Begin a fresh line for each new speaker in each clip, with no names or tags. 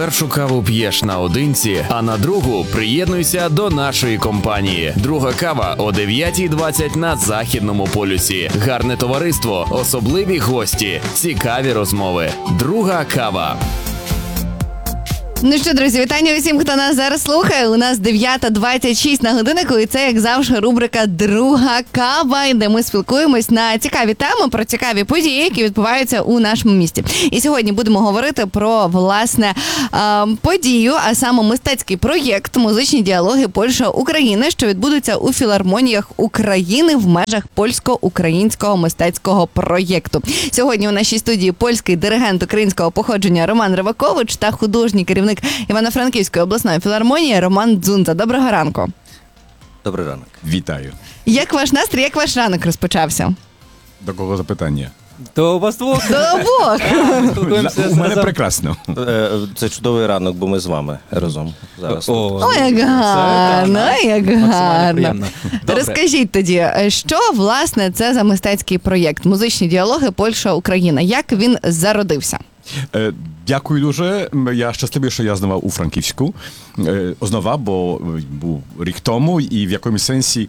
першу каву п'єш наодинці, а на другу приєднуйся до нашої компанії. Друга кава о 9:20 на Західному полюсі. Гарне товариство, особливі гості, цікаві розмови. Друга кава.
Ну що, друзі, вітання усім, хто нас зараз слухає. У нас 9:26 на годиннику, і це, як завжди, рубрика «Друга кава», де ми спілкуємось на цікаві теми, про цікаві події, які відбуваються у нашому місті. І сьогодні будемо говорити про, власне, подію, а саме мистецький проєкт «Музичні діалоги Польща-Україна», що відбудуться у філармоніях України в межах польсько-українського мистецького проєкту. Сьогодні у нашій студії польський диригент українського походження Роман Ривакович та художній керівник Івано-Франківської обласної філармонії Роман Дзунза. Доброго ранку.
Добрий ранок.
Вітаю.
Як ваш настрій, як ваш ранок розпочався?
До кого запитання?
То у вас двох.
До обох.
У мене прекрасно.
Це чудовий ранок, бо ми з вами разом зараз.
Ой, як гарно, як гарно. Розкажіть тоді, що, власне, це за мистецький проєкт «Музичні діалоги Польща-Україна». Як він зародився?
Дякую дуже. Я щасливий, що я знову у Франківську. Знову, бо був рік тому, і в якомусь сенсі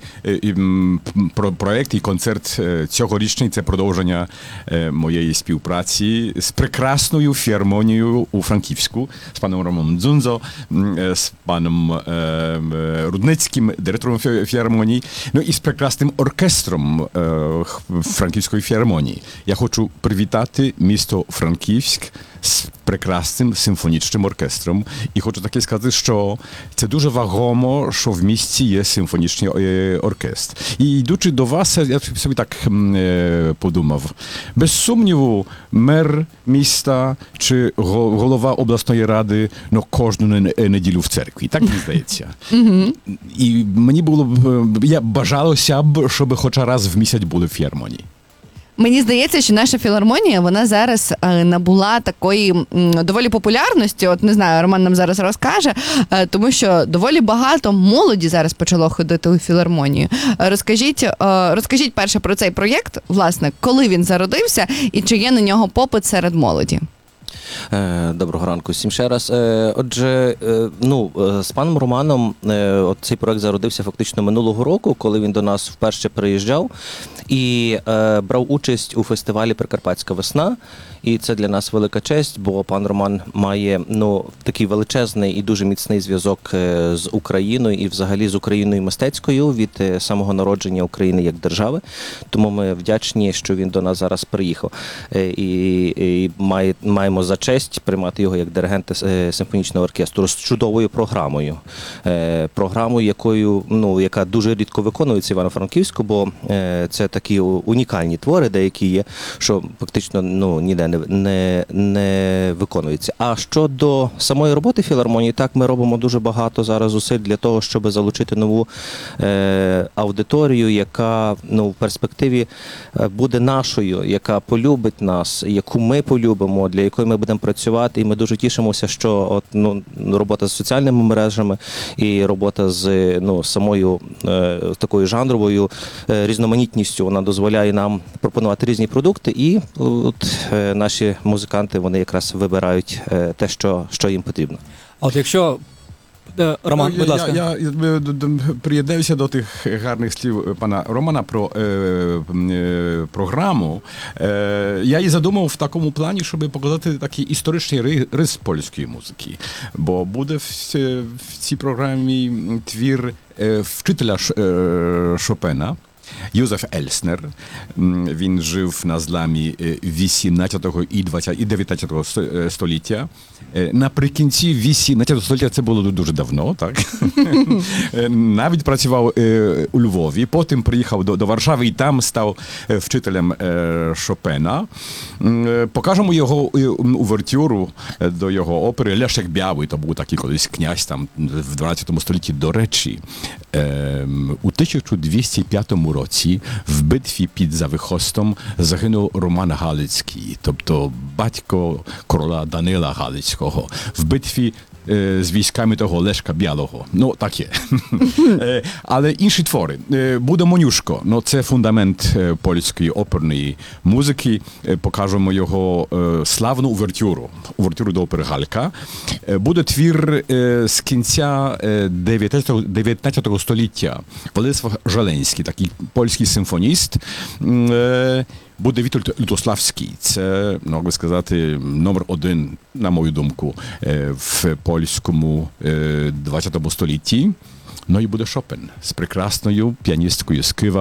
проєкт і концерт цьогорічний – це продовження моєї співпраці з прекрасною філармонією у Франківську, з паном Романом Дзунзо, з паном Рудницьким, директором філармонії, ну і з прекрасним оркестром Франківської філармонії. Я хочу привітати місто Франківськ з прекрасним симфонічним оркестром. І хочу таке сказати, що це дуже вагомо, що в місті є симфонічний оркестр. І йдучи до вас, я собі так подумав. Без сумніву, мер міста чи голова обласної ради, ну, кожну неділю в церкві. Так мені здається. І мені було б, я бажалося б, щоб хоча раз в місяць були в філармонії.
Мені здається, що наша філармонія, вона зараз набула такої доволі популярності, от не знаю, Роман нам зараз розкаже, тому що доволі багато молоді зараз почало ходити у філармонію. Розкажіть перше про цей проєкт, власне, коли він зародився і чи є на нього попит серед молоді?
Доброго ранку всім ще раз. Отже, з паном Романом цей проект зародився фактично минулого року, коли він до нас вперше приїжджав і брав участь у фестивалі «Прикарпатська весна». І це для нас велика честь, бо пан Роман має такий величезний і дуже міцний зв'язок з Україною і взагалі з Україною мистецькою від самого народження України як держави. Тому ми вдячні, що він до нас зараз приїхав. І маємо за честь приймати його як диригента симфонічного оркестру з чудовою програмою. Програмою, яка дуже рідко виконується в Івано-Франківську, бо це такі унікальні твори, деякі є, що фактично ніде не виконується. А щодо самої роботи філармонії, так, ми робимо дуже багато зараз зусиль для того, щоб залучити нову аудиторію, яка в перспективі буде нашою, яка полюбить нас, яку ми полюбимо, для якої ми будемо працювати. І ми дуже тішимося, що робота з соціальними мережами і робота з самою такою жанровою різноманітністю, вона дозволяє нам пропонувати різні продукти, і наші музиканти, вони якраз вибирають те, що їм потрібно.
А от якщо... Роман, будь ласка.
Я приєднаюся до тих гарних слів пана Романа про програму. Я її задумав в такому плані, щоб показати такий історичний рис польської музики. Бо буде в цій програмі твір вчителя Шопена, Józef Elsner. Він жив на зламі 18 і 19 століття. Наприкінці 18 століття, це було дуже давно, так? Навіть працював у Львові, потім приїхав до Варшави і там став вчителем Шопена. Покажемо його увертюру до його опери «Лешек Бявий», то був такий колись князь там в 12 столітті. До речі, у 1205 році в битві під Завихостом загинув Роман Галицький, тобто батько короля Данила Галицького. В битві з військами того Лешка Білого. Ну, так є. Але інші твори. Буде Монюшко. Ну, це фундамент польської оперної музики. Покажемо його славну увертюру до опери Галька. Буде твір з кінця 19 століття. Владислав Желенський, такий польський симфоніст. Буде Вітольд Лютославський. Це, можна сказати, номер один, на мою думку, в польському 20 столітті. Ну і буде Шопен з прекрасною піаністкою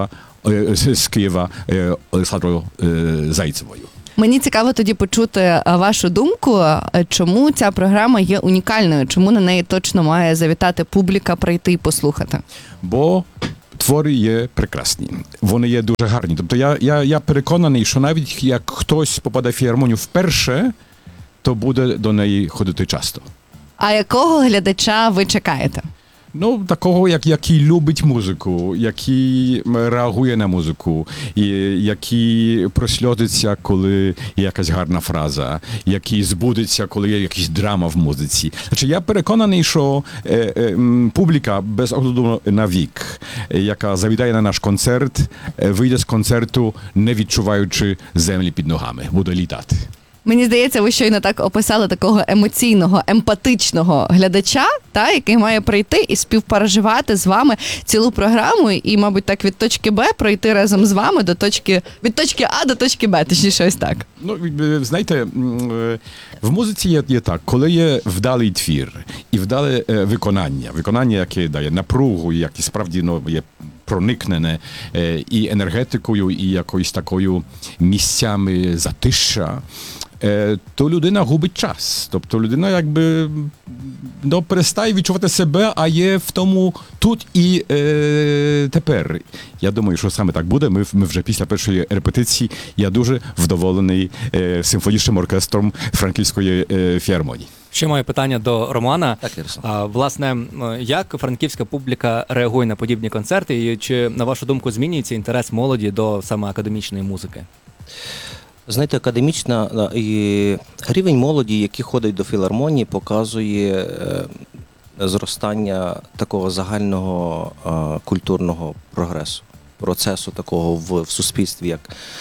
з Києва Олександрою Зайцевою.
Мені цікаво тоді почути вашу думку, чому ця програма є унікальною, чому на неї точно має завітати публіка, прийти і послухати.
Бо твори є прекрасні, вони є дуже гарні. Тобто я переконаний, що навіть як хтось попаде в філармонію вперше, то буде до неї ходити часто.
А якого глядача ви чекаєте?
Ну, такого, який любить музику, який реагує на музику, який просльозиться, коли є якась гарна фраза, який збудеться, коли є якась драма в музиці. Значить, я переконаний, що публіка, без огляду на вік, яка завітає на наш концерт, вийде з концерту, не відчуваючи землі під ногами, буде літати.
Мені здається, ви щойно так описали такого емоційного, емпатичного глядача, який має прийти і співпереживати з вами цілу програму і, мабуть, так від точки Б пройти разом з вами від точки А до точки Б, точніше ось так.
Ну, знаєте, в музиці є так, коли є вдалий твір і вдале виконання, яке дає напругу, яке справді є проникнене і енергетикою, і якоюсь такою місцями затища, то людина губить час. Тобто людина якби перестає відчувати себе, а є в тому тут і тепер. Я думаю, що саме так буде. Ми вже після першої репетиції, я дуже вдоволений симфонічним оркестром Франківської філармонії.
Ще маю питання до Романа.
Так, Ярослав.
Власне, як франківська публіка реагує на подібні концерти? І чи, на вашу думку, змінюється інтерес молоді до саме академічної музики?
Знаєте, академічна і рівень молоді, який ходить до філармонії, показує зростання такого загального культурного прогресу, процесу такого в суспільстві.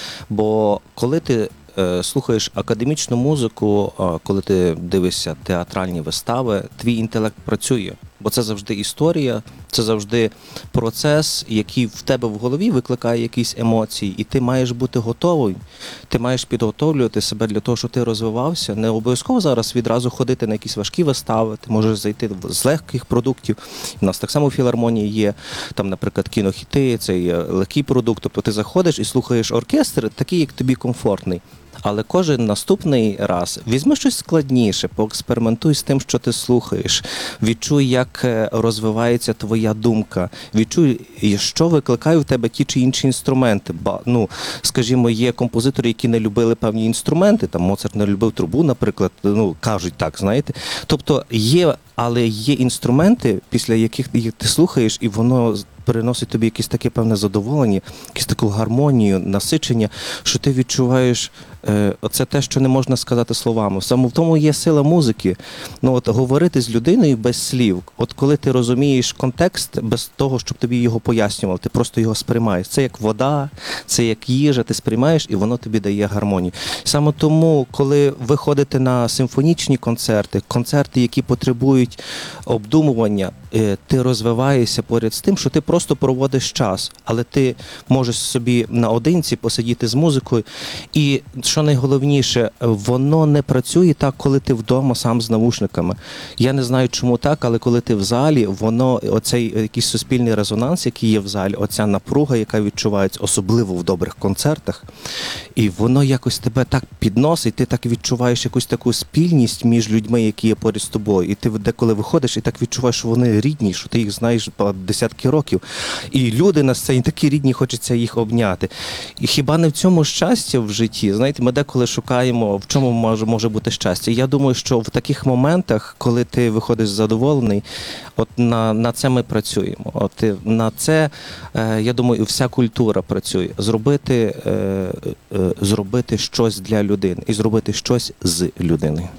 Бо коли ти слухаєш академічну музику, коли ти дивишся театральні вистави, твій інтелект працює. Бо це завжди історія, це завжди процес, який в тебе в голові викликає якісь емоції, і ти маєш бути готовий, ти маєш підготовлювати себе для того, щоб ти розвивався. Не обов'язково зараз відразу ходити на якісь важкі вистави, ти можеш зайти з легких продуктів. У нас так само в філармонії є, там, наприклад, кінохіти, це є легкий продукт, тобто ти заходиш і слухаєш оркестр, такий, як тобі комфортний. Але кожен наступний раз візьми щось складніше, поекспериментуй з тим, що ти слухаєш, відчуй, як розвивається твоя думка, відчуй, що викликає в тебе ті чи інші інструменти. Скажімо, є композитори, які не любили певні інструменти, там Моцарт не любив трубу, наприклад, кажуть так, знаєте. Тобто але є інструменти, після яких ти слухаєш, і воно приносить тобі якесь таке певне задоволення, якусь таку гармонію, насичення, що ти відчуваєш оце те, що не можна сказати словами. Саме в тому є сила музики. Говорити з людиною без слів. От коли ти розумієш контекст, без того, щоб тобі його пояснювали, ти просто його сприймаєш. Це як вода, це як їжа, ти сприймаєш, і воно тобі дає гармонію. Саме тому, коли ви ходите на симфонічні концерти, які потребують обдумування, ти розвиваєшся поряд з тим, що ти просто проводиш час, але ти можеш собі наодинці посидіти з музикою. І, що найголовніше, воно не працює так, коли ти вдома сам з навушниками. Я не знаю, чому так, але коли ти в залі, оцей якийсь суспільний резонанс, який є в залі, оця напруга, яка відчувається, особливо в добрих концертах, і воно якось тебе так підносить, ти так відчуваєш якусь таку спільність між людьми, які є поряд з тобою. І ти деколи виходиш і так відчуваєш, що вони рідні, що ти їх знаєш десятки років. І люди на сцені такі рідні, хочеться їх обняти. І хіба не в цьому щастя в житті? Знаєте, ми деколи шукаємо, в чому може бути щастя. Я думаю, що в таких моментах, коли ти виходиш задоволений, от на це ми працюємо. От на це, я думаю, вся культура працює. Зробити щось для людини і зробити щось з людини.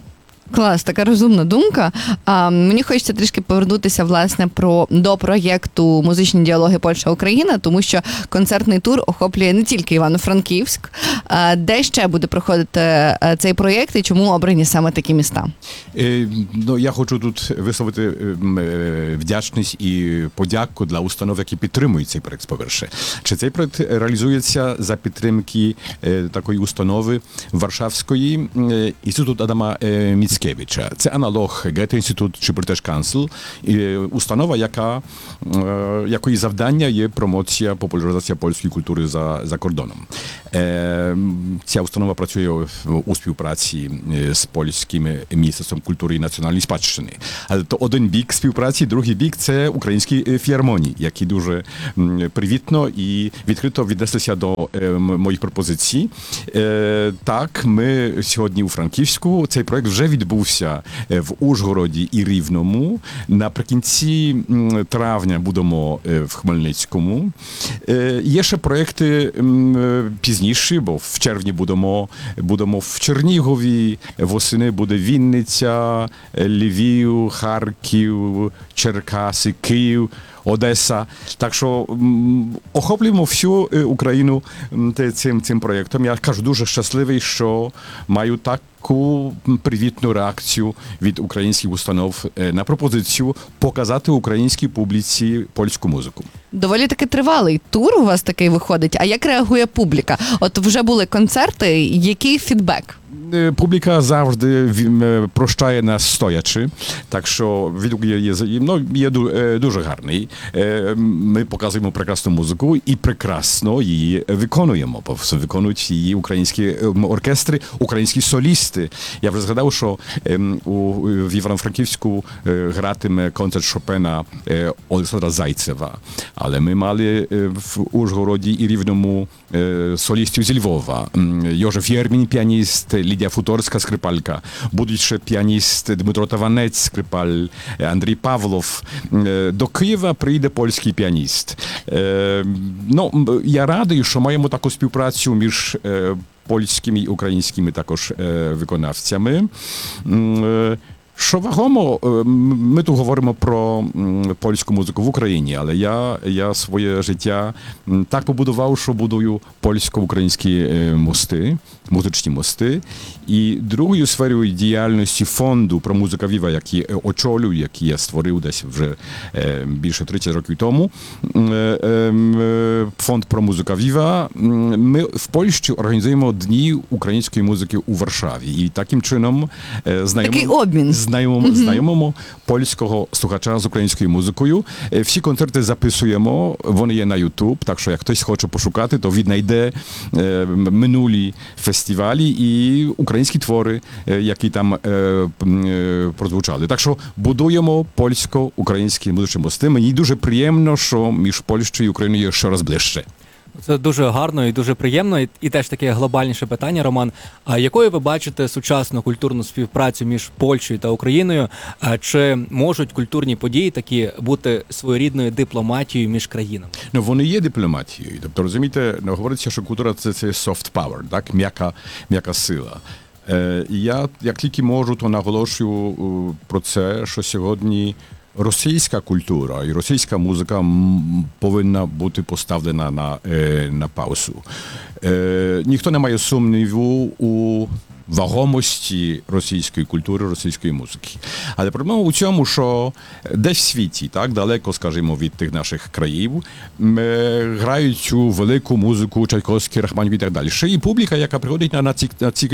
Клас, така розумна думка. Мені хочеться трішки повернутися власне до проєкту «Музичні діалоги Польща-Україна», тому що концертний тур охоплює не тільки Івано-Франківськ. Де ще буде проходити цей проєкт і чому обрані саме такі міста?
Ну, я хочу тут висловити вдячність і подяку для установ, які підтримують цей проєкт, по-перше. Чи цей проєкт реалізується за підтримки такої установи Варшавської інституту Адама Міцкевича. Це аналог Гете-інститут чи British Council, установа, якої завдання є промоція, популяризація польської культури за кордоном. Ця установа працює у співпраці з польським Міністерством культури і національної спадщини. Але то один бік співпраці, другий бік – це українські філармонії, які дуже привітно і відкрито віднеслися до моїх пропозицій. Так, ми сьогодні у Франківську, цей проєкт вже відбувся в Ужгороді і Рівному. Наприкінці травня будемо в Хмельницькому. Є ще проєкти пізніші, бо в червні будемо в Чернігові, восени буде Вінниця, Львів, Харків, Черкаси, Київ, Одеса. Так що охоплюємо всю Україну цим проєктом. Я кажу, дуже щасливий, що маю таку привітну реакцію від українських установ на пропозицію показати українській публіці польську музику.
Доволі таки тривалий тур у вас такий виходить. А як реагує публіка? От вже були концерти, який фідбек?
Публіка завжди прощає нас стоячи, так що відгук є дуже гарний. Ми показуємо прекрасну музику і прекрасно її виконуємо. Виконують її українські оркестри, українські солісти. Я вже згадав, що в Івано-Франківську гратиме концерт Шопена Олександра Зайцева. Але ми мали в Ужгороді і Рівному солістів зі Львова. Йожеф Єрмін, піаніст, Лідія Футорська, скрипалька. Будуть ще піаніст Дмитро Таванець, скрипаль, Андрій Павлов. До Києва прийде польський піаніст. Я радий, що маємо таку співпрацю між польськими і українськими також виконавцями. Що вагомо, ми тут говоримо про польську музику в Україні, але я своє життя так побудував, що будую польсько-українські мости, музичні мости. І другою сферою діяльності фонду про музика Віва, який очолюю, який я створив десь вже більше 30 років тому, фонд про музика Віва, ми в Польщі організуємо дні української музики у Варшаві. І таким чином
Такий обмін.
Знайомимо польського слухача з українською музикою. Всі концерти записуємо, вони є на YouTube, так що як хтось хоче пошукати, то віднайде минулі фестивалі і українські твори, які там прозвучали. Так що будуємо польсько-українські музичні мости. Мені дуже приємно, що між Польщею і Україною є щораз ближче.
Це дуже гарно і дуже приємно. І теж таке глобальніше питання, Роман. А якою ви бачите сучасну культурну співпрацю між Польщею та Україною? Чи можуть культурні події такі бути своєрідною дипломатією між країнами?
Вони є дипломатією. Тобто, розумієте, говориться, що культура – це soft power, так? М'яка сила. Я, як тільки можу, то наголошую про це, що сьогодні російська культура і російська музика повинна бути поставлена на паузу. Ніхто не має сумніву у вагомості російської культури, російської музики. Але проблема у цьому, що десь в світі, так, далеко, скажімо, від тих наших країв, грають цю велику музику, Чайковський, Рахманінов і так далі. Ще і публіка, яка приходить на ці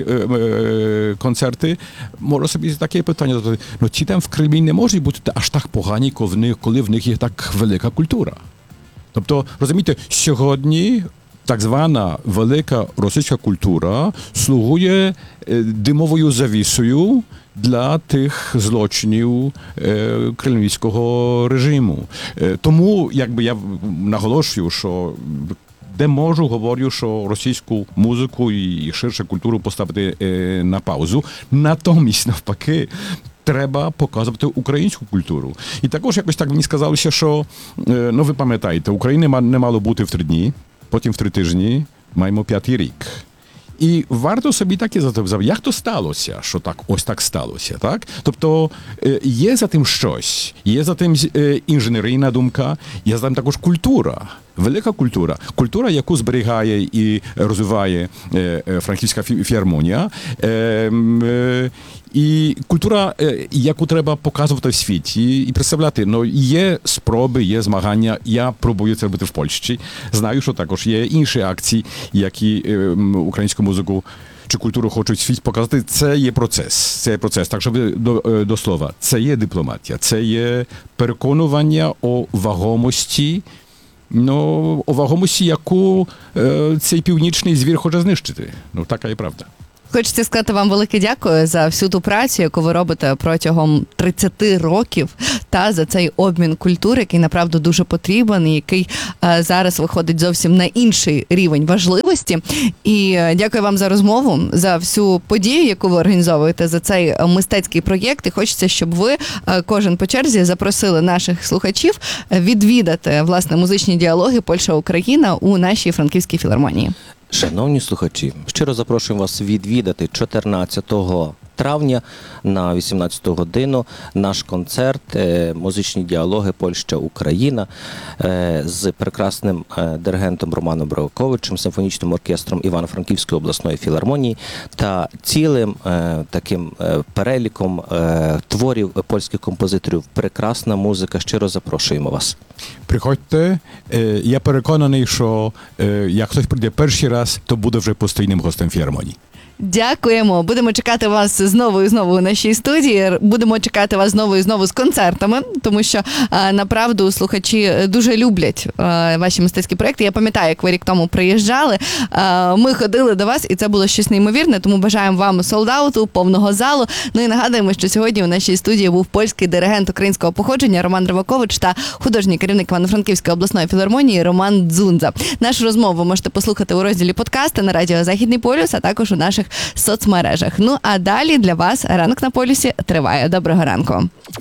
концерти, може собі таке питання задати, ці там в Кримі не можуть бути аж так погані, коли в них є так велика культура. Тобто, розумієте, сьогодні так звана велика російська культура слугує димовою завісою для тих злочинів кремлівського режиму. Тому, якби я наголошую, що де можу, говорю, що російську музику і ширше культуру поставити на паузу. Натомість, навпаки, треба показувати українську культуру. І також якось так мені сказалося, що, ви пам'ятаєте, України не мало бути в 3 дні, потім в 3 тижні маємо 5-й рік. І варто собі так і запитати, як то сталося, що так ось так сталося, так? Тобто є за тим щось, є за тим інженерійна думка, є за тим також культура. Велика культура, яку зберігає і розвиває Франківська філармонія, і культура, яку треба показувати в світі і представляти. Ну, є спроби, є змагання, я пробую це робити в Польщі. Знаю, що також є інші акції, які українську музику чи культуру хочуть світ показати. Це є процес. Так, щоб до слова, це є дипломатія, це є переконування о вагомості, о вагомості, яку цей північний звір хоче знищити. Ну, така і правда.
Хочеться сказати вам велике дякую за всю ту працю, яку ви робите протягом 30 років, та за цей обмін культури, який направду дуже потрібен, і який зараз виходить зовсім на інший рівень важливості. І дякую вам за розмову, за всю подію, яку ви організовуєте, за цей мистецький проєкт. І хочеться, щоб ви, кожен по черзі, запросили наших слухачів відвідати, власне, музичні діалоги Польща-Україна у нашій Франківській філармонії.
Шановні слухачі, щиро запрошуємо вас відвідати 14 травня на 18 годину наш концерт «Музичні діалоги Польща-Україна» з прекрасним диригентом Романом Бровковичем, симфонічним оркестром Івано-Франківської обласної філармонії та цілим таким переліком творів польських композиторів. Прекрасна музика. Щиро запрошуємо вас.
Приходьте. Я переконаний, що як хтось прийде перший раз, то буде вже постійним гостем філармонії.
Дякуємо. Будемо чекати вас знову і знову у нашій студії. Будемо чекати вас знову і знову з концертами, тому що направду слухачі дуже люблять ваші мистецькі проекти. Я пам'ятаю, як ви рік тому приїжджали. Ми ходили до вас, і це було щось неймовірне, тому бажаємо вам солдауту, повного залу. Ну і нагадуємо, що сьогодні у нашій студії був польський диригент українського походження Роман Бровкович та художній керівник Івано-Франківської обласної філармонії Роман Дзунза. Нашу розмову ви можете послухати у розділі подкасти на радіо Західний полюс, а також у наших соцмережах. Ну а далі для вас «Ранок на полюсі» триває. Доброго ранку.